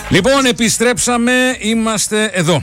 Λοιπόν, επιστρέψαμε, είμαστε εδώ.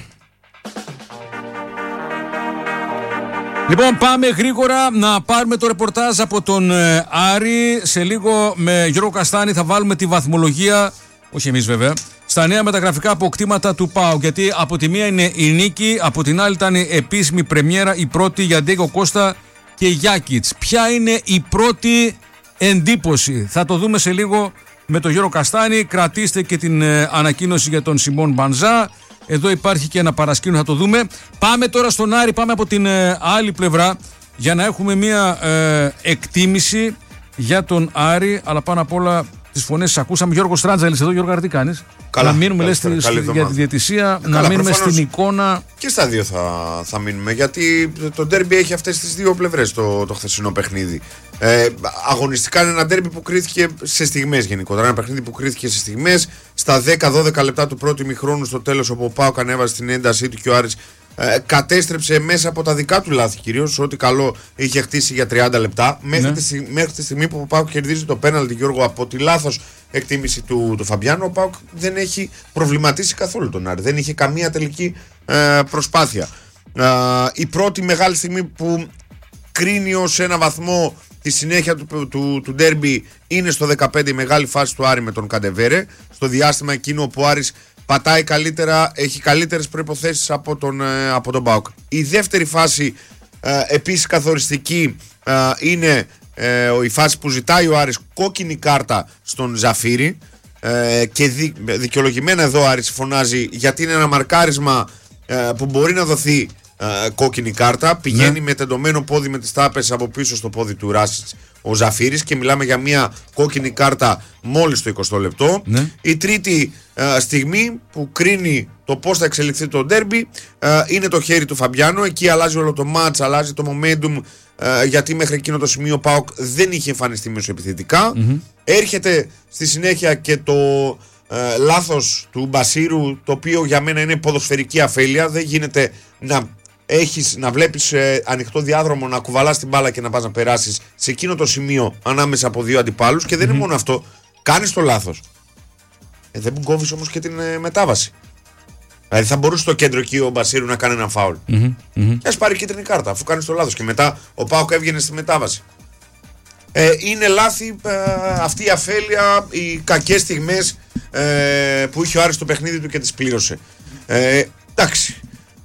Λοιπόν, πάμε γρήγορα να πάρουμε το ρεπορτάζ από τον Άρη. Σε λίγο με Γιώργο Καστάνη θα βάλουμε τη βαθμολογία, όχι εμείς βέβαια, στα νέα μεταγραφικά αποκτήματα του ΠΑΟΚ. Γιατί από τη μία είναι η νίκη, από την άλλη ήταν η επίσημη πρεμιέρα, η πρώτη για Ντέγκο Κώστα και Γιάκιτς. Ποια είναι η πρώτη εντύπωση? Θα το δούμε σε λίγο με τον Γιώργο Καστάνη. Κρατήστε και την ανακοίνωση για τον Σιμών Μπανζά. Εδώ υπάρχει και ένα παρασκήνιο, θα το δούμε. Πάμε τώρα στον Άρη, πάμε από την άλλη πλευρά για να έχουμε μια εκτίμηση για τον Άρη. Αλλά πάνω απ' όλα τις φωνές τις ακούσαμε. Γιώργο Στράντζαλης εδώ. Γιώργο, τι κάνεις? Καλά, να μείνουμε για τη διαιτησία, να μείνουμε στην εικόνα. Και στα δύο θα μείνουμε, γιατί το ντέρμπι έχει αυτές τις δύο πλευρές το χθεσινό παιχνίδι. Αγωνιστικά είναι ένα ντέρμπι που κρίθηκε σε στιγμές γενικότερα. Ένα παιχνίδι που κρίθηκε σε στιγμές. Στα 10-12 λεπτά του πρώτου ημιχρόνου, στο τέλος, όπου ο ΠΑΟΚ ανέβασε την έντασή του και ο Άρης κατέστρεψε μέσα από τα δικά του λάθη, κυρίως ό,τι καλό είχε χτίσει για 30 λεπτά. Μέχρι τη στιγμή που ο ΠΑΟΚ κερδίζει το πέναλτι, Γιώργο, από τη λάθος εκτίμηση του Φαμπιάνου, ο ΠΑΟΚ δεν έχει προβληματίσει καθόλου τον Άρη. Δεν είχε καμία τελική προσπάθεια. Η πρώτη μεγάλη στιγμή που κρίνει ως ένα βαθμό τη συνέχεια του ντέρμπι είναι στο 15, η μεγάλη φάση του Άρη με τον Καντεβέρε. Στο διάστημα εκείνο που ο Άρης πατάει καλύτερα, έχει καλύτερες προϋποθέσεις από τον ΠΑΟΚ. Η δεύτερη φάση, επίσης καθοριστική, είναι η φάση που ζητάει ο Άρης κόκκινη κάρτα στον Ζαφύρη, και δικαιολογημένα εδώ ο Άρης φωνάζει, γιατί είναι ένα μαρκάρισμα που μπορεί να δοθεί κόκκινη κάρτα. Πηγαίνει με τεντωμένο πόδι με τις τάπες από πίσω στο πόδι του Ράσιτς ο Ζαφύρης και μιλάμε για μια κόκκινη κάρτα μόλις το 20 λεπτό. Η τρίτη στιγμή που κρίνει το πώς θα εξελιχθεί το ντέρμπι είναι το χέρι του Φαμπιάνου. Εκεί αλλάζει όλο το μάτς, αλλάζει το momentum, γιατί μέχρι εκείνο το σημείο ο ΠΑΟΚ δεν είχε εμφανιστεί μεσοεπιθετικά. Έρχεται στη συνέχεια και το λάθος του Μπασίρου, το οποίο για μένα είναι ποδοσφαιρική αφέλεια. Δεν γίνεται να βλέπεις ανοιχτό διάδρομο, να κουβαλάς την μπάλα και να πας να περάσεις σε εκείνο το σημείο ανάμεσα από δύο αντιπάλους. Και δεν είναι μόνο αυτό, κάνεις το λάθος, δεν μου κόβεις όμως και την μετάβαση. Δηλαδή θα μπορούσε στο κέντρο εκεί ο Μπασίρου να κάνει ένα φάουλ και ας πάρει κίτρινη κάρτα αφού κάνεις το λάθος, και μετά ο ΠΑΟΚ έβγαινε στη μετάβαση. Είναι λάθη αυτή η αφέλεια, οι κακές στιγμές που είχε ο Άρης στο παιχνίδι του και τις πλήρωσε. Εντάξει.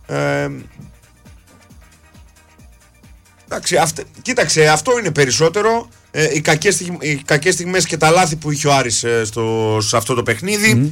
Κοίταξε, αυτό είναι περισσότερο. Οι κακές στιγμές και τα λάθη που είχε ο Άρης σε αυτό το παιχνίδι.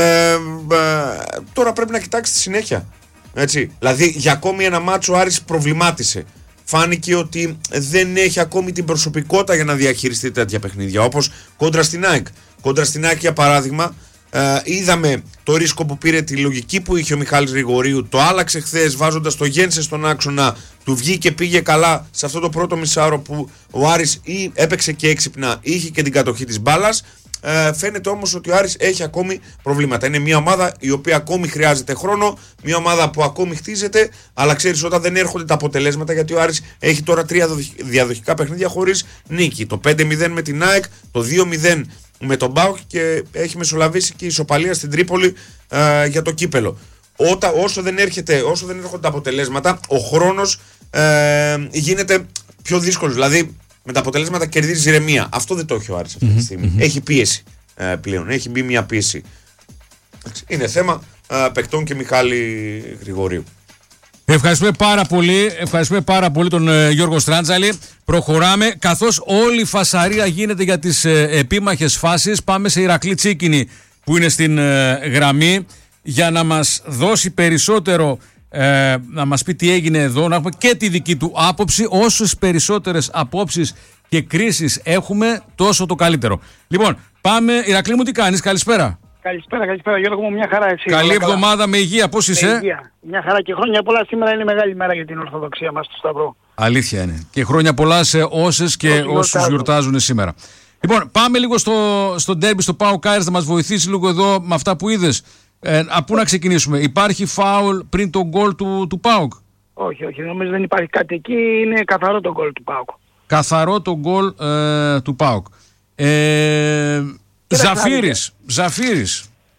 Τώρα πρέπει να κοιτάξει τη συνέχεια. Έτσι. Δηλαδή για ακόμη ένα μάτσο ο Άρης προβλημάτισε. Φάνηκε ότι δεν έχει ακόμη την προσωπικότητα για να διαχειριστεί τέτοια παιχνίδια, όπως κόντρα στην ΑΕΚ. Κόντρα στην ΑΕΚ, για παράδειγμα, είδαμε το ρίσκο που πήρε, τη λογική που είχε ο Μιχάλης Γρηγορίου. Το άλλαξε χθες βάζοντας το Γένσε στον άξονα. Του βγήκε, πήγε καλά σε αυτό το πρώτο μισάωρο που ο Άρης ή έπαιξε και έξυπνα, είχε και την κατοχή της μπάλας. Φαίνεται όμως ότι ο Άρης έχει ακόμη προβλήματα. Είναι μια ομάδα η οποία ακόμη χρειάζεται χρόνο, μια ομάδα που ακόμη χτίζεται, αλλά ξέρεις, όταν δεν έρχονται τα αποτελέσματα, γιατί ο Άρης έχει τώρα 3 διαδοχικά παιχνίδια χωρίς νίκη. Το 5-0 με την ΑΕΚ, το 2-0 με τον ΠΑΟΚ και έχει μεσολαβήσει και η ισοπαλία στην Τρίπολη για το κύπελο. Όσο δεν έρχονται τα αποτελέσματα, ο χρόνος γίνεται πιο δύσκολος. Δηλαδή με τα αποτελέσματα κερδίζει ηρεμία. Αυτό δεν το έχει ο Άρης αυτή τη στιγμή. Έχει πίεση πλέον. Έχει μπει μια πίεση. Είναι θέμα παικτών και Μιχάλη Γρηγορίου. Ευχαριστούμε πάρα πολύ τον Γιώργο Στράντζαλη. Προχωράμε, καθώς όλη η φασαρία γίνεται για τις επίμαχες φάσεις. Πάμε σε Ηρακλή Τσίκινη που είναι στην γραμμή για να μας δώσει περισσότερο, να μας πει τι έγινε εδώ, να έχουμε και τη δική του άποψη. Όσες περισσότερες απόψεις και κρίσεις έχουμε, τόσο το καλύτερο. Λοιπόν, πάμε. Ηρακλή μου, τι κάνεις? Καλησπέρα. Καλησπέρα Γιώργο μου, μια χαρά, εσύ? Καλή εβδομάδα με υγεία, πώς είσαι? Υγεία. Μια χαρά και χρόνια πολλά. Σήμερα είναι μεγάλη μέρα για την Ορθοδοξία μας στο Σταυρό. Αλήθεια είναι. Και χρόνια πολλά σε όσες και όσους γιορτάζουν σήμερα. Λοιπόν, πάμε λίγο στο ντέρμπι, στο ΠΑΟΚ Άρης, να μας βοηθήσει λίγο εδώ με αυτά που είδες. Από πού να ξεκινήσουμε? Υπάρχει φάουλ πριν το γκολ του ΠΑΟΚ? Όχι, νομίζω δεν υπάρχει κάτι εκεί. Είναι καθαρό το γκολ του ΠΑΟΚ. Καθαρό το γκολ του ΠΑΟΚ. Ζαφύρης.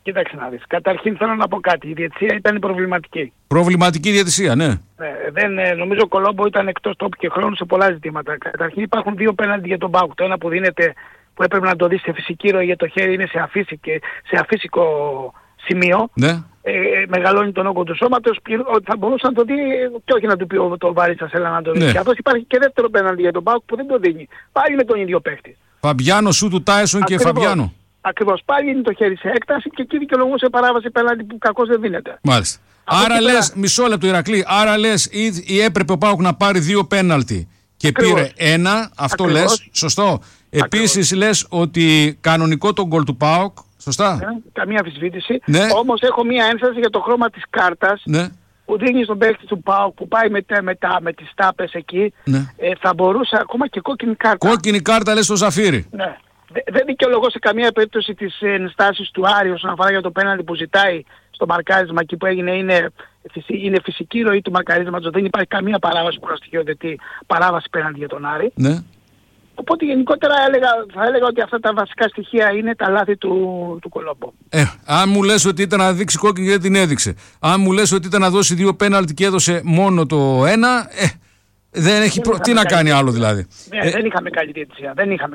Κοίταξε να δεις. Καταρχήν θέλω να πω κάτι. Η διαιτησία ήταν προβληματική. Προβληματική διαιτησία, ναι. Νομίζω ο Κολόμπο ήταν εκτός τόπου και χρόνου σε πολλά ζητήματα. Καταρχήν υπάρχουν 2 πέναλτι για τον ΠΑΟΚ. Το ένα που δίνεται, που έπρεπε να το δει σε φυσική ροή για το χέρι, είναι σε αφύσικο σημείο. Ναι. Μεγαλώνει τον όγκο του σώματος, ότι θα μπορούσε να το δει και όχι να του πει το Βαρίστας έλα να το δει. Ναι. Καθώς υπάρχει και δεύτερο πέναλτι για τον ΠΑΟΚ που δεν το δίνει. Πάλι με τον ίδιο παίχτη. Φαμπιάνο, σου του Τάισον και Φαμπιάνο. Ακριβώς. Πάλι είναι το χέρι σε έκταση και εκεί δικαιολογούσε παράβαση πέναλτι που κακώς δεν δίνεται. Μάλιστα. Άρα λες, μισό λεπτό Ηρακλή, άρα λες ή έπρεπε ο ΠΑΟΚ να πάρει 2 πέναλτι και πήρε 1, αυτό λες, σωστό. Επίσης λες ότι κανονικό τον γκολ του ΠΑΟΚ, σωστά. Καμία αμφισβήτηση. Ναι. Όμως έχω μία ένσταση για το χρώμα της κάρτας. Ναι. Που δίνει στον παίκτη του ΠΑΟΚ που πάει με τις τάπες εκεί, Ναι. θα μπορούσε ακόμα και κόκκινη κάρτα. Κόκκινη κάρτα λες στο Ζαφύρι. Ναι. Δεν δικαιολογώ σε καμία περίπτωση τις ενστάσεις του Άρη όσον αφορά για το πέναλτι που ζητάει στο μαρκάρισμα εκεί που έγινε. Είναι φυσική ροή του μαρκαρίσματος, δεν υπάρχει καμία παράβαση που να στοιχειοθετεί παράβαση πέναλτι για τον Άρη. Ναι. Οπότε γενικότερα θα έλεγα ότι αυτά τα βασικά στοιχεία είναι τα λάθη του Κολόμπο. Αν μου λες ότι ήταν να δείξει κόκκινη γιατί την έδειξε. Αν μου λες ότι ήταν να δώσει 2 πέναλτι και έδωσε μόνο το 1, δεν έχει τι να κάνει άλλο δηλαδή. Ναι, δεν είχαμε καλή διαιτησία.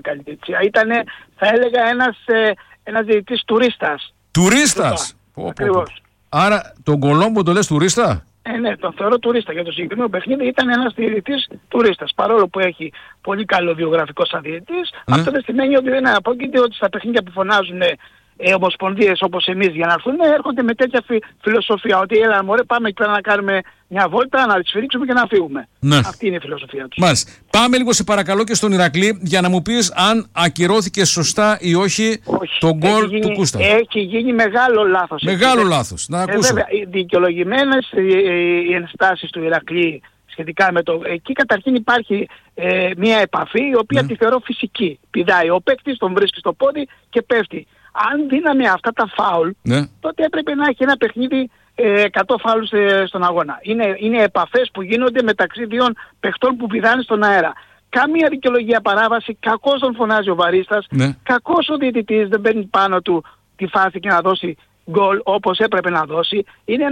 Ήτανε, θα έλεγα, ένας διαιτητής τουρίστας. Τουρίστας! Ακριβώς. Άρα τον Κολόμπο το λες τουρίστα? Ναι, τον θεωρώ τουρίστα. Για το συγκεκριμένο παιχνίδι ήταν ένας διαιτητής τουρίστας. Παρόλο που έχει πολύ καλό βιογραφικό σαν διαιτητής, αυτό δεν σημαίνει ότι δεν απόκειται ότι στα παιχνίδια που φωνάζουν ομοσπονδίες όπως εμείς για να έρθουν, έρχονται με τέτοια φιλοσοφία. Ότι έλα μωρέ, πάμε εκεί πέρα να κάνουμε μια βόλτα, να τις σφυρίξουμε και να φύγουμε. Ναι. Αυτή είναι η φιλοσοφία τους. Μάλιστα. Πάμε λίγο σε παρακαλώ και στον Ηρακλή για να μου πεις αν ακυρώθηκε σωστά ή όχι το γκολ του Κούστα. Έχει γίνει μεγάλο λάθος. Μεγάλο λάθος. Να ακούσω. Βέβαια, δικαιολογημένες οι ενστάσεις του Ηρακλή σχετικά με το... Εκεί καταρχήν υπάρχει μια επαφή η οποία τη θεωρώ φυσική. Πηδάει ο παίκτης, τον βρίσκει στο πόδι και πέφτει. Αν δίναμε αυτά τα φάουλ, τότε έπρεπε να έχει ένα παιχνίδι 100 φάουλ στον αγώνα. Είναι επαφές που γίνονται μεταξύ 2 παιχτών που πηδάνε στον αέρα. Καμία δικαιολογία παράβαση, κακώς τον φωνάζει ο Βαρίστας, κακώς ο διαιτητής δεν παίρνει πάνω του τη φάση και να δώσει γκολ όπως έπρεπε να δώσει. Είναι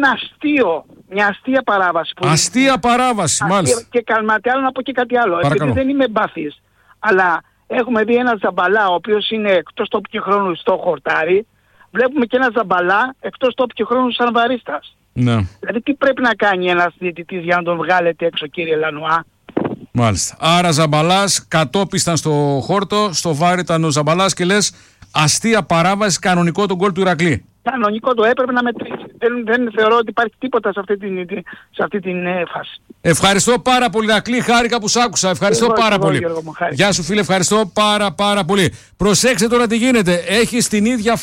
μια αστεία παράβαση. Αστεία παράβαση, μάλιστα. Και άλλο να πω και κάτι άλλο. Επειδή δεν είμαι μπαθής, αλλά έχουμε δει ένα Ζαμπαλά ο οποίος είναι εκτός τόπου και χρόνου στο χορτάρι. Βλέπουμε και ένα Ζαμπαλά εκτός τόπου και χρόνου σαν Βαρίστας. Ναι. Δηλαδή τι πρέπει να κάνει ένας διαιτητής για να τον βγάλετε έξω, κύριε Λανουά? Μάλιστα. Άρα Ζαμπαλάς κατόπισταν στο χόρτο, στο βάρ ήταν ο Ζαμπαλάς και λες αστεία παράβαση, κανονικό τον γκολ του Ηρακλή. Κανονικό το έπρεπε να μετρήσει. Δεν θεωρώ ότι υπάρχει τίποτα σε αυτή την φάση. Ευχαριστώ πάρα πολύ Ηρακλή, χάρηκα που σ' άκουσα. Ευχαριστώ πάρα πολύ. Γεια σου φίλε, ευχαριστώ πάρα πολύ. Προσέξτε τώρα τι γίνεται. Έχει την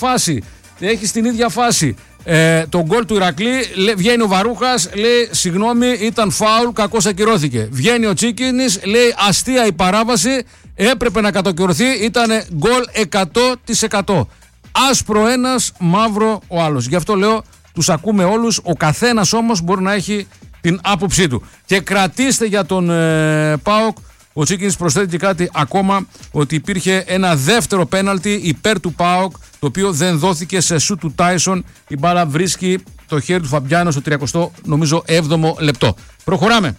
ίδια φάση. Το γκολ του Ηρακλή, βγαίνει ο Βαρούχας, λέει συγγνώμη ήταν φάουλ, κακώς ακυρώθηκε. Βγαίνει ο Τσίκινης, λέει αστεία η παράβαση, έπρεπε να κατακυρωθεί, ήταν γκολ 100%. Άσπρο ένας, μαύρο ο άλλος. Γι' αυτό λέω τους ακούμε όλους, ο καθένας όμως μπορεί να έχει την άποψή του. Και κρατήστε για τον ΠΑΟΚ, ο Τσίκινης προσθέτει και κάτι ακόμα, ότι υπήρχε ένα δεύτερο πέναλτι υπέρ του ΠΑΟΚ, το οποίο δεν δόθηκε σε σούτ του Τάισον. Η μπάλα βρίσκει το χέρι του Φαμπιάνο στο 37ο, νομίζω 7ο λεπτό. Προχωράμε.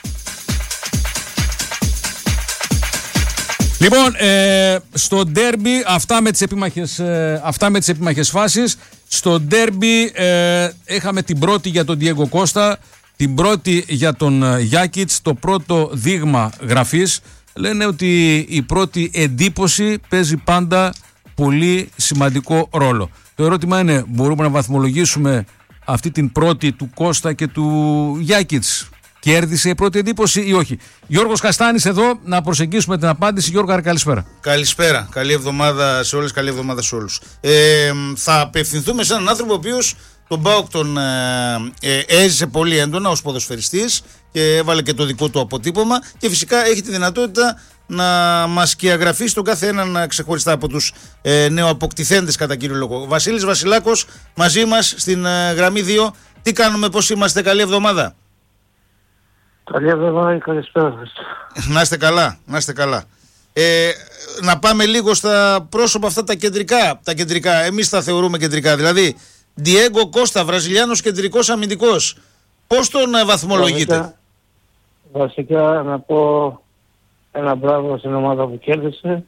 Λοιπόν, στο ντέρμπι, αυτά με τις επίμαχες φάσεις. Στο ντέρμπι είχαμε την πρώτη για τον Ντιέγκο Κώστα, την πρώτη για τον Γιάκιτς, το πρώτο δείγμα γραφής. Λένε ότι η πρώτη εντύπωση παίζει πάντα πολύ σημαντικό ρόλο. Το ερώτημα είναι, μπορούμε να βαθμολογήσουμε αυτή την πρώτη του Κώστα και του Γιάκιτς? Κέρδισε η πρώτη εντύπωση ή όχι? Γιώργος Καστάνης εδώ, να προσεγγίσουμε την απάντηση. Γιώργο, καλησπέρα. Καλησπέρα. Καλή εβδομάδα σε όλες, καλή εβδομάδα σε όλους. Θα απευθυνθούμε σε έναν άνθρωπο ο οποίος τον ΠΑΟΚ τον έζησε πολύ έντονα ως ποδοσφαιριστής και έβαλε και το δικό του αποτύπωμα και φυσικά έχει τη δυνατότητα να μας σκιαγραφίσει τον κάθε έναν ξεχωριστά από τους νεοαποκτηθέντες κατά κύριο λόγο. Βασίλης Βασιλάκος μαζί μας στην γραμμή 2. Τι κάνουμε, πώς είμαστε, καλή εβδομάδα? Καλή εβδομάδα, καλησπέρα. Να είστε καλά, να είστε καλά. Να πάμε λίγο στα πρόσωπα αυτά τα κεντρικά. Εμείς τα θεωρούμε κεντρικά. Δηλαδή, Ντιέγκο Κώστα, Βραζιλιάνος κεντρικός αμυντικός. Πώς τον βαθμολογείτε? Βασικά να πω ένα μπράβο στην ομάδα που κέρδισε.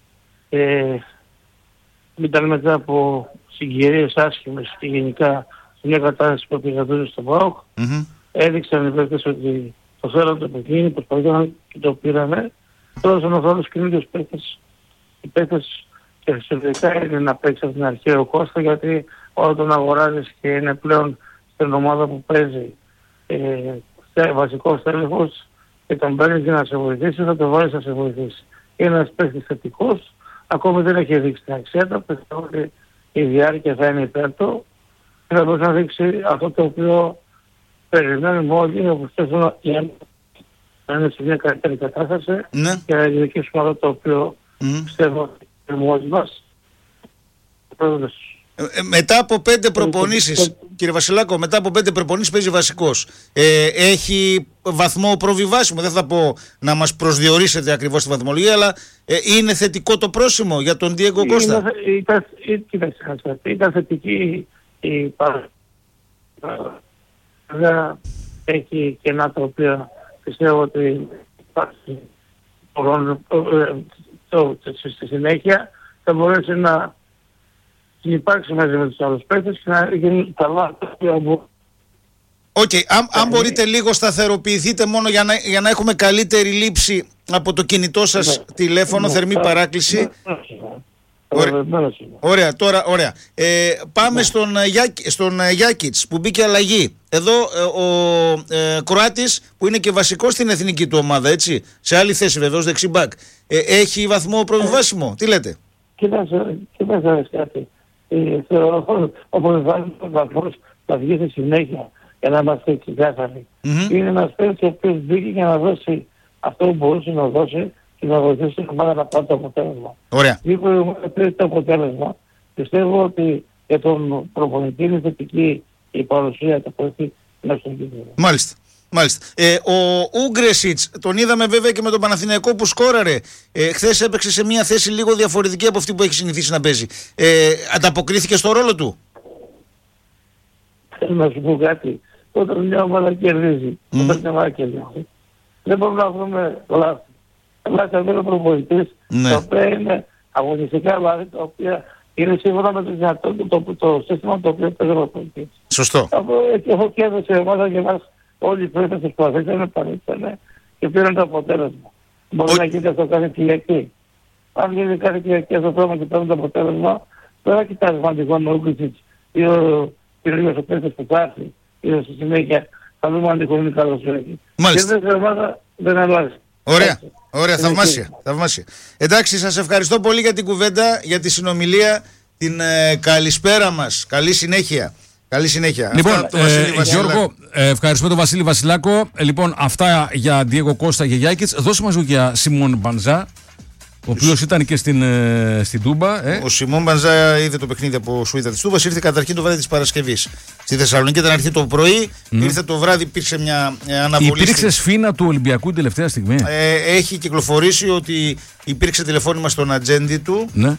Ήταν μετά από συγκυρίες άσχημες και γενικά μια κατάσταση που επικρατούσε στο ΠΑΟΚ. Έδειξαν οι παίκτες ότι το θέλουν το παιχνίδι, προσπαθούν και το πήρανε. Τώρα στον οθόνος καινούριους παίκτες, οι παίκτες και φυσιολογικά είναι να παίξει από την αρχή ο Κώστα, γιατί όταν τον αγοράζεις και είναι πλέον στην ομάδα που παίζει βασικός τέλεχος και τον παίρνεις για να σε βοηθήσει, θα το βάλεις να σε βοηθήσει. Είναι ένας παίκτης θετικός, ακόμη δεν έχει δείξει την αξία του, πιστεύω ότι η διάρκεια θα είναι υπέρ του και θα μπορεί να δείξει αυτό το οποίο περιμένουμε όλοι, όπως θέλουν να είναι σε μια καλύτερη κατάσταση και να διεκδικήσουμε αυτό το οποίο πιστεύω ότι είναι όλοι μας. Μετά από 5 προπονήσεις, κύριε Βασιλάκο, μετά από 5 προπονήσεις παίζει βασικός. Έχει βαθμό προβιβάσιμο, δεν θα πω να μας προσδιορίσετε ακριβώς τη βαθμολογία, αλλά είναι θετικό το πρόσημο για τον Ντιέγκο Κώστα? Ήταν θετική η παρουσία. Έχει κενά τα οποία πιστεύω ότι υπάρχει στη συνέχεια θα μπορέσει να υπάρξει μαζί με τους άλλους παίκτες και να γίνει καλά. Αν μπορείτε λίγο σταθεροποιηθείτε μόνο για να έχουμε καλύτερη λήψη από το κινητό σας τηλέφωνο, θερμή παράκληση. Ωραία, τώρα ωραία. Πάμε στον Γιάκιτς που μπήκε αλλαγή. Εδώ ο Κροάτης που είναι και βασικός στην εθνική του ομάδα, έτσι, σε άλλη θέση βεβαίως, δεξιμπάκ. Έχει βαθμό προβιβάσιμο, τι λέτε? Κοιτάξτε κάτι. Θεωρώ όπως βάλει ο βαθμός θα βγει στη συνέχεια για να είμαστε ξεκάθαροι. Είναι ένας παίκτης ο οποίος μπήκε για να δώσει αυτό που μπορούσε να δώσει και να βοηθήσει την ομάδα να πάρει το αποτέλεσμα. Ωραία. Λίγο το αποτέλεσμα. Πιστεύω ότι για τον προπονητή είναι θετική η παρουσία του παίκτη μέσα στον κίνδυνο. Μάλιστα. Ο Ούγκρεσιτς τον είδαμε βέβαια και με τον Παναθηναϊκό που σκόραρε. Χθες έπαιξε σε μια θέση λίγο διαφορετική από αυτή που έχει συνηθίσει να παίζει. Ανταποκρίθηκε στο ρόλο του? Θέλω να σου πω κάτι. Όταν μια ομάδα κερδίζει, όταν μια ομάδα κερδίζει, δεν μπορούμε να βρούμε λάθη. Αλλά θα βρούμε προπονητές τα οποία είναι αγωνιστικά λάθη, τα οποία είναι σύμφωνα με το σύστημα το οποίο παίζει ο προπονητής. Σωστό. Έχω κέρδισε η ομάδα και μας όλοι οι παίκτες προσπαθήσανε, παρήξανε και πήραν το αποτέλεσμα. Μπορεί να γίνει αυτό κάθε Κυριακή. Αν γίνει κάθε Κυριακή αυτό το πράγμα και παίρνουν το αποτέλεσμα, δεν θα κοιτάζει μαντικό με Ούγκρεσιτς ή ο κυρίως ο παίκτες που θα έρθει ή στη συνέχεια θα δούμε αν είναι καλός εκεί. Και δεν ομάδα δεν αλλάζει. Ωραία, θαυμάσια. Εντάξει, σας ευχαριστώ πολύ για την κουβέντα, για τη συνομιλία, την καλησπέρα μας. Καλή συνέχεια. Λοιπόν, Γιώργο, ευχαριστούμε τον Βασίλη Βασιλάκο. Λοιπόν, αυτά για Ντιέγκο Κώστα και Γιάκιτς. Δώσε μας για Σιμών Μπανζά, ο οποίος ήταν και στην Τούμπα. Ο Σιμών Μπανζά είδε το παιχνίδι από Σουήτα της Τούμπας. Ήρθε καταρχήν το βράδυ της Παρασκευής στη Θεσσαλονίκη. Ήταν αρχή το πρωί, ήρθε το βράδυ, υπήρξε μια αναβολή. Υπήρξε σφήνα του Ολυμπιακού την τελευταία στιγμή. Έχει κυκλοφορήσει ότι υπήρξε τηλεφώνημα στον ατζέντη του. Ναι.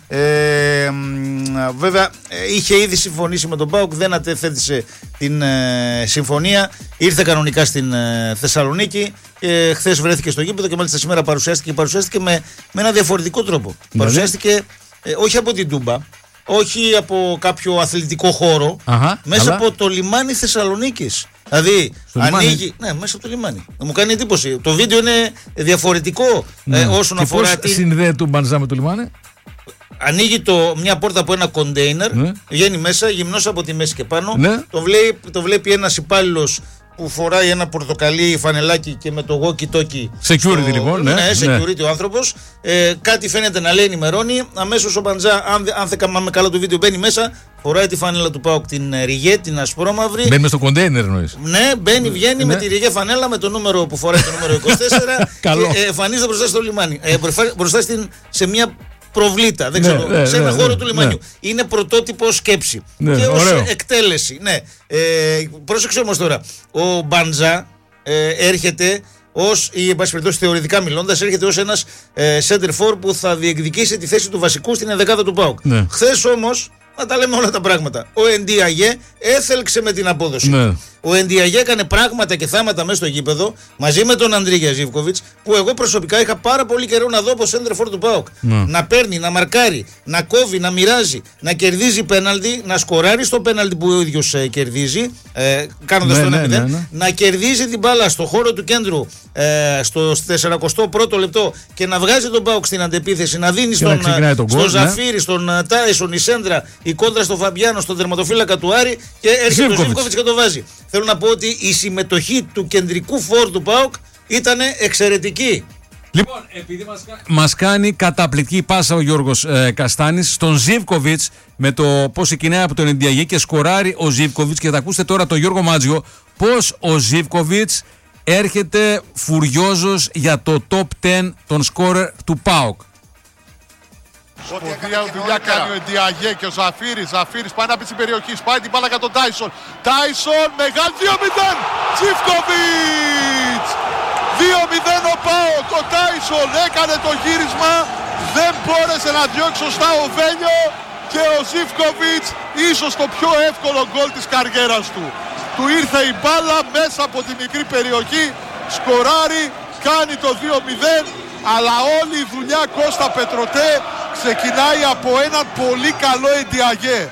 Βέβαια είχε ήδη συμφωνήσει με τον ΠΑΟΚ, δεν αντεθέτησε την συμφωνία. Ήρθε κανονικά στην Θεσσαλονίκη και χθες βρέθηκε στο γήπεδο και μάλιστα σήμερα παρουσιάστηκε με ένα διαφορετικό τρόπο. Παρουσιάστηκε όχι από την Τούμπα, όχι από κάποιο αθλητικό χώρο, μέσα από το λιμάνι Θεσσαλονίκης. Δηλαδή ανοίγει. Ναι, μέσα από το λιμάνι. Μου κάνει εντύπωση. Το βίντεο είναι διαφορετικό όσον και αφορά. Πώς συνδέεται το Μπανζά με το λιμάνι? Ανοίγει μια πόρτα από ένα κοντέινερ, βγαίνει μέσα, γυμνός από τη μέση και πάνω. Το βλέπει ένας υπάλληλος που φοράει ένα πορτοκαλί φανελάκι και με το walkie-talkie. Security λοιπόν, ναι. Security ο άνθρωπος. Κάτι φαίνεται να λέει, ενημερώνει. Αμέσως ο Μπαντζά, αν θυμάμαι καλά το βίντεο, μπαίνει μέσα, φοράει τη φανέλα του ΠΑΟΚ, την ριγέ, την ασπρόμαυρη. Μπαίνει μες στο κοντέινερ εννοείς? Ναι, βγαίνει με τη ριγέ φανέλα, με το νούμερο που φοράει, το νούμερο 24. Και εμφανίζεται μπροστά στο λιμάνι. Μπροστά σε μια προβλήτα, δεν ξέρω, σε ένα χώρο του λιμανιού. Είναι πρωτότυπο σκέψη. Και ως εκτέλεση. Πρόσεξε όμως τώρα. Ο Μπαντζά έρχεται ως, ή εν πάση περιπτώσει θεωρητικά μιλώντας, έρχεται ως ένας center for που θα διεκδικήσει τη θέση του βασικού στην ενδεκάδα του ΠΑΟΚ. Ναι. Χθες όμως, να τα λέμε όλα τα πράγματα, ο Ενδιαγέ έθελξε με την απόδοση. Ναι. Ο Ενδιαγέ έκανε πράγματα και θάματα μέσα στο γήπεδο μαζί με τον Αντρίγια Ζίβκοβιτς, που εγώ προσωπικά είχα πάρα πολύ καιρό να δω από center for του ΠΑΟΚ. Ναι. Να παίρνει, να μαρκάρει, να κόβει, να μοιράζει, να κερδίζει πέναλτι, να σκοράρει στο πέναλτι που ο ίδιος κερδίζει, κάνοντας το 1-0, να κερδίζει την μπάλα στο χώρο του κέντρου στο 41ο λεπτό και να βγάζει τον ΠΑΟΚ στην αντεπίθεση, να δίνει στον Ζαφύρι, στον Τάισον, η σέντρα, η κόντρα στον Φαμπιάνο, στον τερματοφύλακα του Άρη, και έρχεται ο Ζίβκοβιτς και το βάζει. Θέλω να πω ότι η συμμετοχή του κεντρικού φόρ του ΠΑΟΚ ήταν εξαιρετική. Λοιπόν, επειδή μας κάνει καταπληκτική πάσα ο Γιώργος Καστάνης στον Ζίβκοβιτς, με το πώς ξεκινάει από τον Ενδιαγέ και σκοράρει ο Ζίβκοβιτς, και θα ακούσετε τώρα τον Γιώργο Μάτζιο πώς ο Ζίβκοβιτς έρχεται φουριόζος για το top 10 των σκόρερ του ΠΑΟΚ. Σπουδαία δουλειά κάνει ο Ενδιαγέ και ο Ζαφύρης πάει να πει στην περιοχή, σπάει την μπάλα για τον Τάισον. Τάισον, μεγάλη 2-0, Ζίβκοβιτς! 2-0 ο ΠΑΟΚ, ο Τάισον έκανε το γύρισμα, δεν μπόρεσε να διώξει σωστά ο Βέλιο και ο Ζίβκοβιτς ίσως το πιο εύκολο γκολ της καριέρας του. Του ήρθε η μπάλα μέσα από τη μικρή περιοχή, σκοράρει, κάνει το 2-0, αλλά όλη η δουλειά Κώστα Πετρωτέ ξεκινάει από έναν πολύ καλό Ενδιαγέ.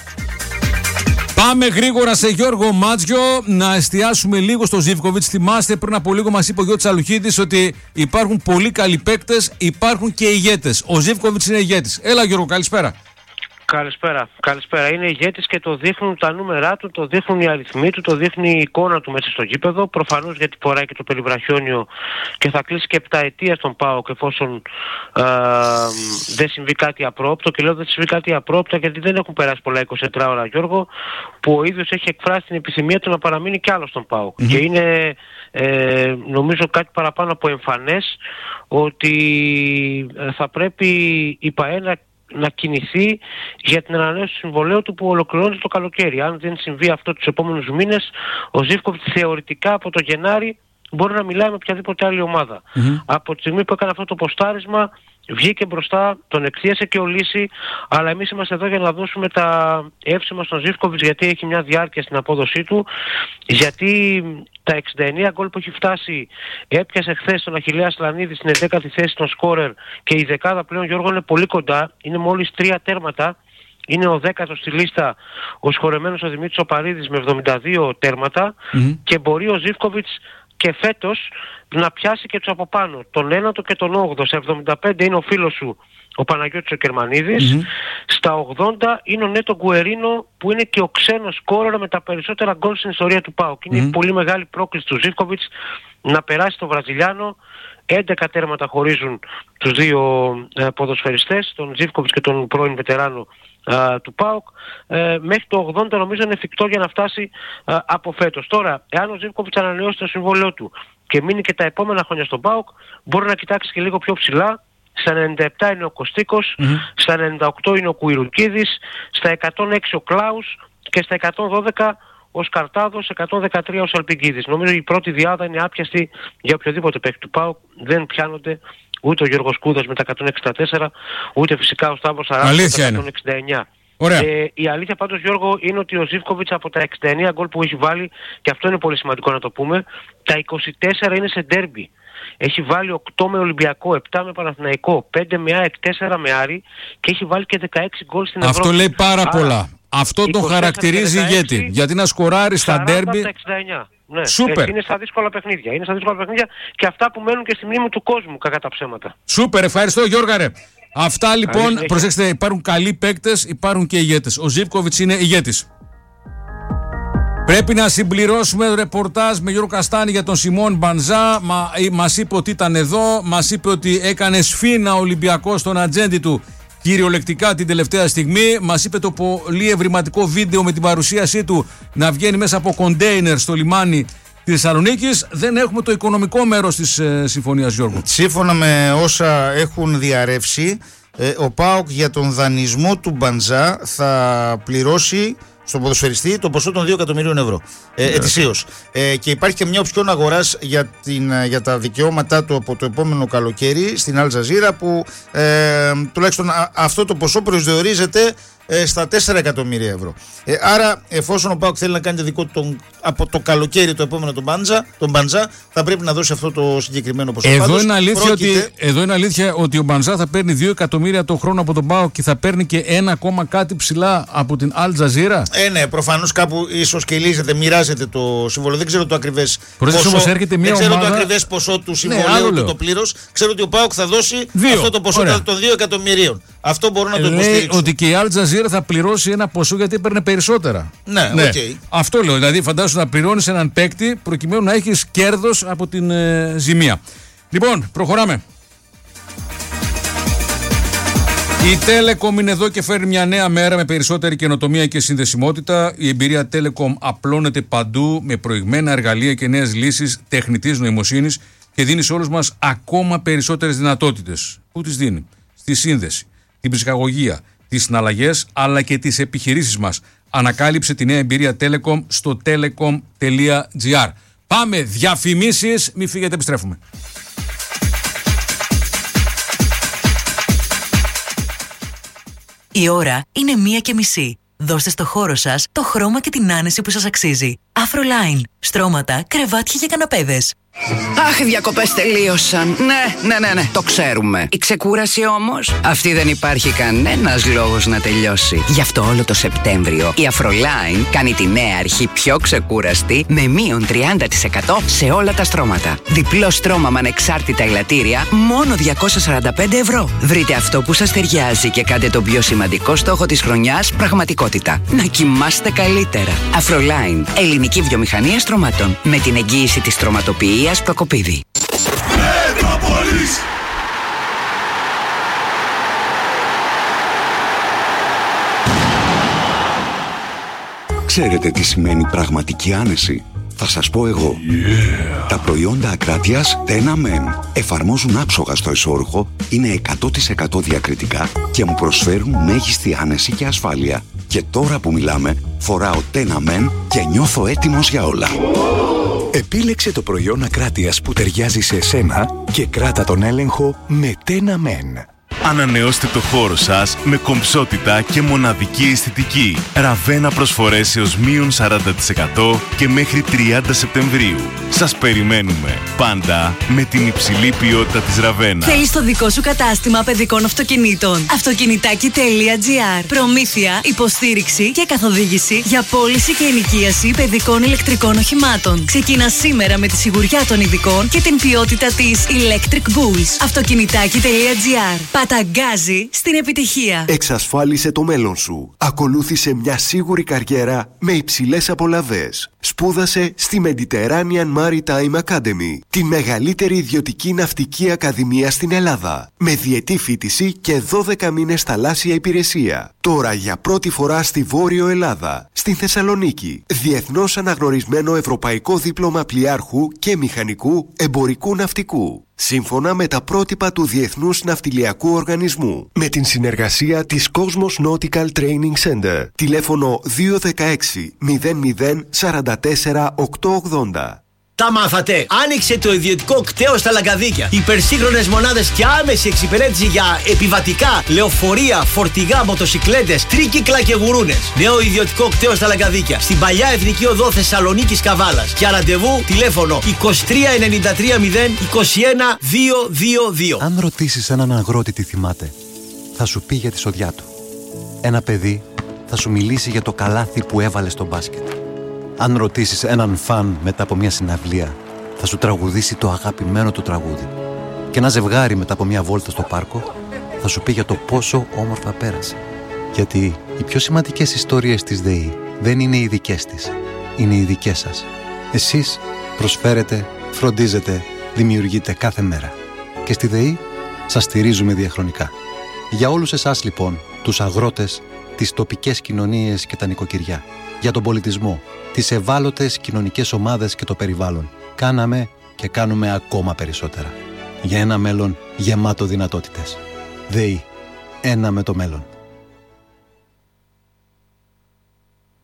Πάμε γρήγορα σε Γιώργο Μάτζιο να εστιάσουμε λίγο στο Ζίβκοβιτς. Θυμάστε, πριν από λίγο μας είπε ο Γιώργος Αλουχίδης ότι υπάρχουν πολύ καλοί παίκτες, υπάρχουν και ηγέτες. Ο Ζίβκοβιτς είναι ηγέτης. Έλα Γιώργο, καλησπέρα. Καλησπέρα. Είναι ηγέτης και το δείχνουν τα νούμερά του, το δείχνουν οι αριθμοί του, το δείχνει η εικόνα του μέσα στο γήπεδο. Προφανώς γιατί φοράει και το περιβραχιόνιο και θα κλείσει και 7 ετία στον ΠΑΟΚ εφόσον δεν συμβεί κάτι απρόοπτο. Και λέω δεν συμβεί κάτι απρόοπτο γιατί δεν έχουν περάσει πολλά 24 ώρα, Γιώργο, που ο ίδιος έχει εκφράσει την επιθυμία του να παραμείνει κι άλλο στον ΠΑΟΚ. Και είναι νομίζω κάτι παραπάνω από εμφανές ότι θα πρέπει η ΠΑΕ να κινηθεί για την ανανέωση του συμβολαίου του που ολοκληρώνεται το καλοκαίρι. Αν δεν συμβεί αυτό τους επόμενους μήνες, ο Ζίβκοβιτς θεωρητικά από το Γενάρη μπορεί να μιλάει με οποιαδήποτε άλλη ομάδα. Από τη στιγμή που έκανε αυτό το ποστάρισμα, βγήκε μπροστά, τον εκθίασε και ο Λύση, αλλά εμείς είμαστε εδώ για να δώσουμε τα εύσημα στον Ζίβκοβιτς, γιατί έχει μια διάρκεια στην απόδοσή του, γιατί τα 69 γκολ που έχει φτάσει έπιασε χθες τον Αχιλλέα Σλανίδη στην 11η θέση των σκόρερ, και η δεκάδα πλέον, Γιώργο, είναι πολύ κοντά, είναι μόλις 3 τέρματα. Είναι ο 10ος στη λίστα ο σχορεμένος ο Δημήτρης Οπαρίδης με 72 τέρματα, και μπορεί ο Ζίβκοβιτς και φέτος να πιάσει και τους από πάνω, τον 9ο και τον 8ο. Σε 75 είναι ο φίλος σου ο Παναγιώτης ο Κερμανίδης, στα 80 είναι ο Νέτο Γκουερίνο που είναι και ο ξένος σκόρερ με τα περισσότερα γκολ στην ιστορία του ΠΑΟΚ. Είναι πολύ μεγάλη πρόκληση του Ζίβκοβιτς να περάσει τον Βραζιλιάνο. 11 τέρματα χωρίζουν τους δύο ποδοσφαιριστές, τον Ζίβκοβιτς και τον πρώην βετεράνο του ΠΑΟΚ. Μέχρι το 80 νομίζω είναι εφικτό για να φτάσει από φέτος. Τώρα, εάν ο Ζίβκοβιτς ανανεώσει το συμβόλαιο του και μείνει και τα επόμενα χρόνια στον ΠΑΟΚ, μπορεί να κοιτάξει και λίγο πιο ψηλά. Στα 97 είναι ο Κωστίκος, στα 98 είναι ο Κουιρουκίδης, στα 106 ο Κλάους και στα 112 ο Σκαρτάδος, 113 ο Σαλπικίδης. Νομίζω η πρώτη διάδα είναι άπιαστη για οποιοδήποτε παίκτη του ΠΑΟΚ. Δεν πιάνονται ούτε ο Γιώργος Κούδας με τα 164, ούτε φυσικά ο Σταύρος Σαράκος με τα 169. Η αλήθεια πάντως, Γιώργο, είναι ότι ο Ζίβκοβιτς από τα 69 γκολ που έχει βάλει, και αυτό είναι πολύ σημαντικό να το πούμε, τα 24 είναι σε ντέρμπι. Έχει βάλει 8 με Ολυμπιακό, 7 με Παναθηναϊκό, 5 με ΑΕΚ, 4 με Άρη, και έχει βάλει και 16 γκολ στην Ευρώπη. Αυτό λέει πάρα πολλά. Αυτό τον χαρακτηρίζει ηγέτη. Γιατί να σκοράρει στα ντέρμπι. Ναι, σούπερ. Είναι στα δύσκολα παιχνίδια. Και αυτά που μένουν και στη μνήμη του κόσμου, κακά τα ψέματα. Σούπερ, ευχαριστώ Γιώργαρε. Αυτά λοιπόν, προσέξτε, υπάρχουν καλοί παίκτες, υπάρχουν και ηγέτες. Ο Ζίβκοβιτς είναι ηγέτης. Πρέπει να συμπληρώσουμε ρεπορτάζ με Γιώργο Καστάνη για τον Σιμών Μπανζά. Μας είπε ότι ήταν εδώ, μας είπε ότι έκανε σφήνα ο Ολυμπιακός στον ατζέντη του κυριολεκτικά την τελευταία στιγμή. Μας είπε το πολύ ευρηματικό βίντεο με την παρουσίασή του να βγαίνει μέσα από κοντέινερ στο λιμάνι της Θεσσαλονίκης. Δεν έχουμε το οικονομικό μέρος της συμφωνίας, Γιώργο. Σύμφωνα με όσα έχουν διαρρεύσει, ο ΠΑΟΚ για τον δανεισμό του Μπανζά θα πληρώσει στον ποδοσφαιριστή το ποσό των 2 εκατομμυρίων ευρώ ετησίως. Και υπάρχει και μια οψιόν αγοράς για τα δικαιώματά του από το επόμενο καλοκαίρι στην Al Jazeera, που τουλάχιστον αυτό το ποσό προσδιορίζεται στα 4 εκατομμύρια ευρώ. Άρα, εφόσον ο ΠΑΟΚ θέλει να κάνει δικό του από το καλοκαίρι το επόμενο τον Μπαντζά, θα πρέπει να δώσει αυτό το συγκεκριμένο ποσό. Εδώ είναι αλήθεια ότι ο Μπαντζά θα παίρνει 2 εκατομμύρια το χρόνο από τον ΠΑΟΚ και θα παίρνει και 1 κάτι ψηλά από την Al Jazeera. Ναι, προφανώς κάπου ίσως κελίζεται, μοιράζεται το συμβόλαιο. Δεν ξέρω το ακριβές ποσό του συμβολίου του το πλήρως. Ξέρω ότι ο ΠΑΟΚ θα δώσει αυτό το ποσό των 2 εκατομμυρίων. Αυτό μπορώ να το υποστηρίξω. Λέει ότι και η Al Jazeera θα πληρώσει ένα ποσό γιατί έπαιρνε περισσότερα. Ναι. Okay. Αυτό λέω. Δηλαδή, φαντάσου να πληρώνεις έναν παίκτη προκειμένου να έχεις κέρδος από την ζημία. Λοιπόν, προχωράμε. Η Telecom είναι εδώ και φέρνει μια νέα μέρα με περισσότερη καινοτομία και συνδεσιμότητα. Η εμπειρία Telecom απλώνεται παντού με προηγμένα εργαλεία και νέες λύσεις τεχνητής νοημοσύνης και δίνει σε όλους μας ακόμα περισσότερες δυνατότητες. Πού τις δίνει? Στη σύνδεση, την ψυχαγωγία, τις συναλλαγές αλλά και τις επιχειρήσεις μας. Ανακάλυψε τη νέα εμπειρία Telecom στο telecom.gr. Πάμε, διαφημίσεις, μη φύγετε, επιστρέφουμε. Η ώρα είναι 1:30. Δώστε στο χώρο σας το χρώμα και την άνεση που σας αξίζει. Afroline. Στρώματα, κρεβάτια και καναπέδες. Αχ, οι διακοπές τελείωσαν. Ναι, το ξέρουμε. Η ξεκούραση όμως, αυτή δεν υπάρχει κανένας λόγος να τελειώσει. Γι' αυτό όλο το Σεπτέμβριο η Afroline κάνει τη νέα αρχή πιο ξεκούραστη με μείον 30% σε όλα τα στρώματα. Διπλό στρώμα με ανεξάρτητα ελαττήρια, μόνο 245 ευρώ. Βρείτε αυτό που σας ταιριάζει και κάντε τον πιο σημαντικό στόχο της χρονιάς πραγματικότητα. Να κοιμάστε καλύτερα. Afroline, ελληνική βιομηχανία στρωμάτων. Με την εγγύηση της στρωματοποιίας Προκοπίδη. Ξέρετε τι σημαίνει πραγματική άνεση? Θα σας πω εγώ. Τα προϊόντα Ακράτειας Tena Men εφαρμόζουν άψογα στο εσώρουχο, είναι 100% διακριτικά και μου προσφέρουν μέγιστη άνεση και ασφάλεια. Και τώρα που μιλάμε, φοράω Tena Men και νιώθω έτοιμος για όλα. Επίλεξε το προϊόν Ακράτειας που ταιριάζει σε εσένα και κράτα τον έλεγχο με Tena Men. Ανανεώστε το χώρο σας με κομψότητα και μοναδική αισθητική. Ραβένα προσφορές έως μείον 40% και μέχρι 30 Σεπτεμβρίου. Σας περιμένουμε πάντα με την υψηλή ποιότητα της Ραβένα. Θέλεις το δικό σου κατάστημα παιδικών αυτοκινήτων? Αυτοκινητάκι.gr. Προμήθεια, υποστήριξη και καθοδήγηση για πώληση και ενοικίαση παιδικών ηλεκτρικών οχημάτων. Ξεκίνα σήμερα με τη σιγουριά των ειδικών και την ποιότητα της Electric Bulls. Αυτοκινητάκι.gr. Παταγκάζει στην επιτυχία. Εξασφάλισε το μέλλον σου. Ακολούθησε μια σίγουρη καριέρα με υψηλές απολαβές. Σπούδασε στη Mediterranean Maritime Academy, τη μεγαλύτερη ιδιωτική ναυτική ακαδημία στην Ελλάδα, με διετή φοιτηση και 12 μήνες θαλάσσια υπηρεσία. Τώρα για πρώτη φορά στη Βόρειο Ελλάδα, στην Θεσσαλονίκη, διεθνώς αναγνωρισμένο ευρωπαϊκό δίπλωμα πλοιάρχου και μηχανικού εμπορικού ναυτικού. Σύμφωνα με τα πρότυπα του Διεθνούς Ναυτιλιακού Οργανισμού. Με την συνεργασία της Cosmos Nautical Training Center. Τηλέφωνο 216 00 44 880. Τα μάθατε! Άνοιξε το ιδιωτικό κτέο στα Λαγκαδίκια. Υπερσύγχρονες μονάδες και άμεση εξυπηρέτηση για επιβατικά, λεωφορεία, φορτηγά, μοτοσικλέτες, τρίκυκλα και γουρούνες. Νέο ιδιωτικό κτέο στα Λαγκαδίκια. Στην παλιά Εθνική Οδό Θεσσαλονίκης Καβάλας. Για ραντεβού τηλέφωνο 23 93 0 21 222. Αν ρωτήσεις έναν αγρότη τι θυμάται, θα σου πει για τη σοδιά του. Ένα παιδί θα σου μιλήσει για το καλάθι που έβαλε στο μπάσκετ. Αν ρωτήσεις έναν φαν μετά από μια συναυλία, θα σου τραγουδήσει το αγαπημένο του τραγούδι. Και ένα ζευγάρι μετά από μια βόλτα στο πάρκο, θα σου πει για το πόσο όμορφα πέρασε. Γιατί οι πιο σημαντικές ιστορίες της ΔΕΗ δεν είναι οι δικές της, είναι οι δικές σας. Εσείς προσφέρετε, φροντίζετε, δημιουργείτε κάθε μέρα. Και στη ΔΕΗ σας στηρίζουμε διαχρονικά. Για όλους εσάς λοιπόν, τους αγρότες, τις τοπικές κοινωνίες και τα νοικοκυριά, για τον πολιτισμό, τις ευάλωτες κοινωνικές ομάδες και το περιβάλλον, κάναμε και κάνουμε ακόμα περισσότερα. Για ένα μέλλον γεμάτο δυνατότητες. ΔΕΗ. Ένα με το μέλλον.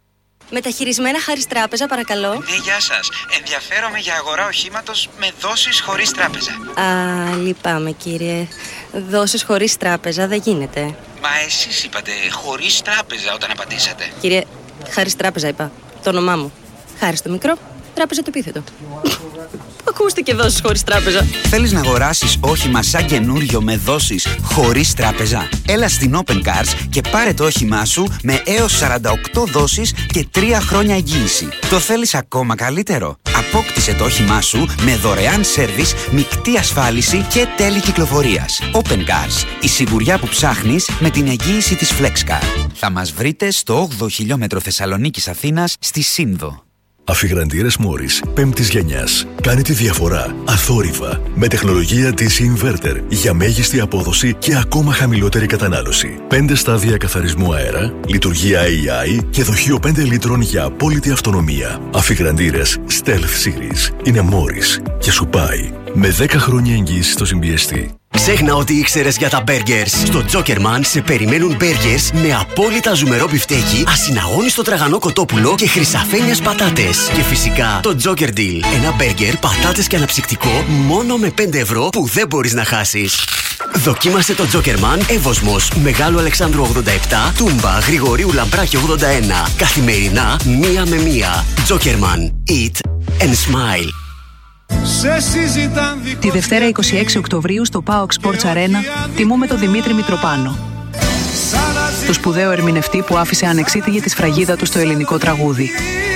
Μεταχειρισμένα Χάρις Τράπεζα, παρακαλώ. Ναι, γεια σας. Ενδιαφέρομαι για αγορά οχήματος με δόσεις χωρίς τράπεζα. Α, λυπάμαι κύριε. Δόσεις χωρίς τράπεζα δεν γίνεται. Μα εσείς είπατε χωρίς τράπεζα όταν απαντήσατε. Κύριε, Χάρις Τράπεζα είπα. Το όνομά μου. Χάρις το μικρό, Τράπεζα το επίθετο. Ακούστηκε δόσεις χωρίς τράπεζα. Θέλεις να αγοράσεις όχημα σαν καινούριο με δόσεις χωρίς τράπεζα? Έλα στην Open Cars και πάρε το όχημά σου με έως 48 δόσεις και 3 χρόνια εγγύηση. Το θέλεις ακόμα καλύτερο? Απόκτησε το όχημά σου με δωρεάν σέρβις, μεικτή ασφάλιση και τέλη κυκλοφορίας. Open Cars, η σιγουριά που ψάχνεις με την εγγύηση της FlexCar. Θα μας βρείτε στο 8ο χιλιόμετρο Θεσσαλονίκης Αθήνας στη Σύνδο. Αφιγραντήρες Μόρις 5ης γενιάς. Κάνει τη διαφορά αθόρυβα με τεχνολογία DC Inverter για μέγιστη απόδοση και ακόμα χαμηλότερη κατανάλωση. 5 στάδια καθαρισμού αέρα, λειτουργία AI και δοχείο 5 λίτρων για απόλυτη αυτονομία. Αφιγραντήρες Stealth Series είναι Μόρις και σου πάει με 10 χρόνια εγγύηση στο συμπιεστή. Ξέχνα ό,τι ήξερες για τα burgers. Στο Jokerman σε περιμένουν burgers με απόλυτα ζουμερό μπιφτέκι, ασυναγώνιστο τραγανό κοτόπουλο και χρυσαφένιες πατάτες. Και φυσικά το Joker Deal. Ένα burger, πατάτες και αναψυκτικό μόνο με 5 ευρώ που δεν μπορείς να χάσεις. Δοκίμασε το Jokerman Εύωσμος, Μεγάλου Αλεξάνδρου 87, Τούμπα, Γρηγορίου Λαμπράκη 81. Καθημερινά 1 με 1. Jokerman. Eat and smile. Τη Δευτέρα 26 Οκτωβρίου στο PAOK Sports Arena τιμούμε τον Δημήτρη Μητροπάνο, το σπουδαίο ερμηνευτή που άφησε ανεξίτηλη τη σφραγίδα του στο ελληνικό τραγούδι.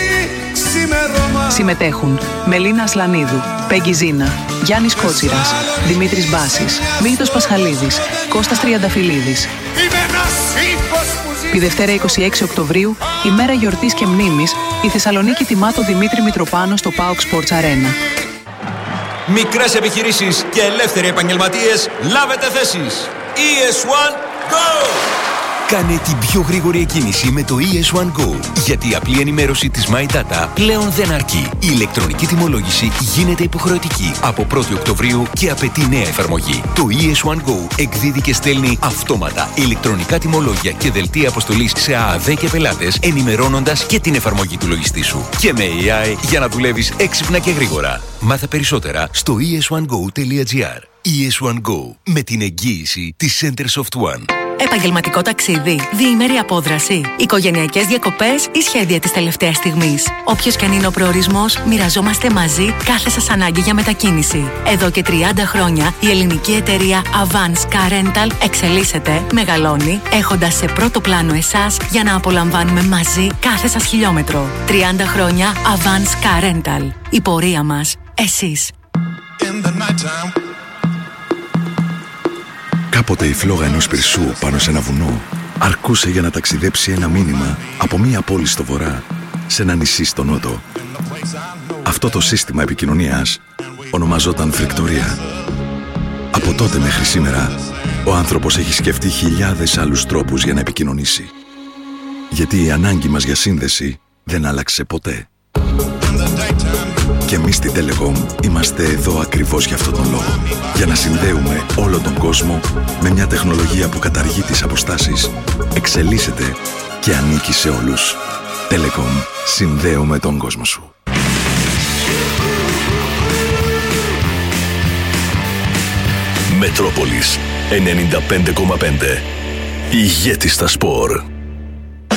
Συμμετέχουν Μελίνα Ασλανίδου, Πέγγι Ζίνα, Γιάννης Κότσιρας, Δημήτρης Μπάσης, Μίλτος Πασχαλίδης, Κώστας Τριανταφυλλίδης. Τη Δευτέρα 26 Οκτωβρίου, ημέρα γιορτής και μνήμης, η Θεσσαλονίκη τιμά τον Δημήτρη Μητροπάνο στο PAOK Sports Arena. Μικρές επιχειρήσεις και ελεύθεροι επαγγελματίες, λάβετε θέσεις. ES1 Go! Κάνε την πιο γρήγορη εκκίνηση με το ES1 Go, γιατί η απλή ενημέρωση της My Data πλέον δεν αρκεί. Η ηλεκτρονική τιμολόγηση γίνεται υποχρεωτική από 1η Οκτωβρίου και απαιτεί νέα εφαρμογή. Το ES1 Go εκδίδει και στέλνει αυτόματα ηλεκτρονικά τιμολόγια και δελτία αποστολής σε ΑΑΔ και πελάτες, ενημερώνοντας και την εφαρμογή του λογιστή σου. Και με AI για να δουλεύεις έξυπνα και γρήγορα. Μάθε περισσότερα στο es1go.gr. ES1 Go, με την εγγύηση της Center Soft One. Επαγγελματικό ταξίδι, διήμερη απόδραση, οικογενειακές διακοπές ή σχέδια της τελευταίας στιγμής. Όποιος και αν είναι ο προορισμός, μοιραζόμαστε μαζί κάθε σας ανάγκη για μετακίνηση. Εδώ και 30 χρόνια η ελληνική εταιρεία Avance Car Rental εξελίσσεται, μεγαλώνει, έχοντας σε πρώτο πλάνο εσάς για να απολαμβάνουμε μαζί κάθε σας χιλιόμετρο. 30 χρόνια Avance Car Rental. Η πορεία μας, εσείς. Κάποτε η φλόγα ενός πυρσού πάνω σε ένα βουνό αρκούσε για να ταξιδέψει ένα μήνυμα από μία πόλη στο βορρά σε ένα νησί στο νότο. Αυτό το σύστημα επικοινωνίας ονομαζόταν φρικτορία. Από τότε μέχρι σήμερα ο άνθρωπος έχει σκεφτεί χιλιάδες άλλους τρόπους για να επικοινωνήσει. Γιατί η ανάγκη μας για σύνδεση δεν άλλαξε ποτέ. Και εμείς στη Telecom είμαστε εδώ ακριβώς για αυτόν τον λόγο. Για να συνδέουμε όλο τον κόσμο με μια τεχνολογία που καταργεί τις αποστάσεις, εξελίσσεται και ανήκει σε όλους. Telecom. Συνδέουμε τον κόσμο σου. Μετρόπολης 95,5. Ηγέτη στα σπορ.